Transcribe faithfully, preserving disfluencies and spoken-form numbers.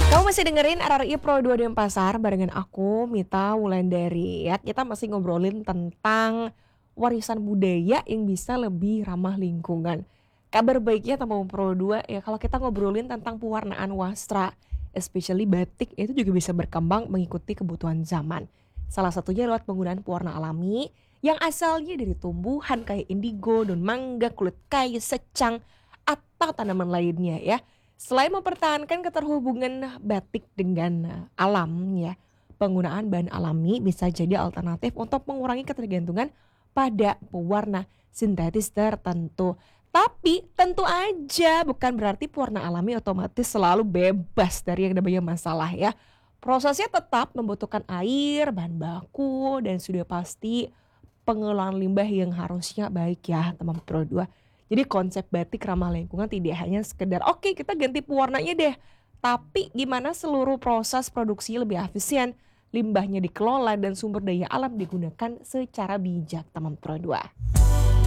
Kamu masih dengerin R R I Pro dua Denpasar barengan aku, Mita Wulandari. Ya, kita masih ngobrolin tentang warisan budaya yang bisa lebih ramah lingkungan. Kabar baiknya teman Pro dua ya kalau kita ngobrolin tentang pewarnaan wastra, especially batik itu juga bisa berkembang mengikuti kebutuhan zaman. Salah satunya lewat penggunaan pewarna alami yang asalnya dari tumbuhan kayak indigo, daun mangga, kulit kayu, secang, atau tanaman lainnya ya. Selain mempertahankan keterhubungan batik dengan eh, alam ya, penggunaan bahan alami bisa jadi alternatif untuk mengurangi ketergantungan pada pewarna sintetis tertentu. Tapi tentu aja bukan berarti pewarna alami otomatis selalu bebas dari yang namanya masalah ya. Prosesnya tetap membutuhkan air, bahan baku, dan sudah pasti pengelolaan limbah yang harusnya baik ya teman Pro dua. Jadi konsep batik ramah lingkungan tidak hanya sekedar oke kita ganti pewarnanya deh. Tapi gimana seluruh proses produksi lebih efisien, limbahnya dikelola dan sumber daya alam digunakan secara bijak teman Pro dua.